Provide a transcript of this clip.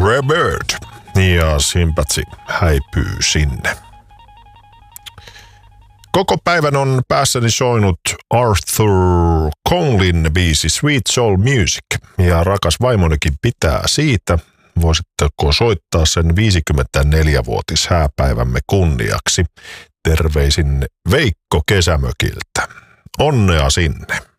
Rebird ja Sympathy häipyy sinne. Koko päivän on päässäni soinut Arthur Conglin biisi Sweet Soul Music ja rakas vaimonikin pitää siitä. Voisitteko soittaa sen 54-vuotis hääpäivämme kunniaksi? Terveisin Veikko Kesämökiltä. Onnea sinne!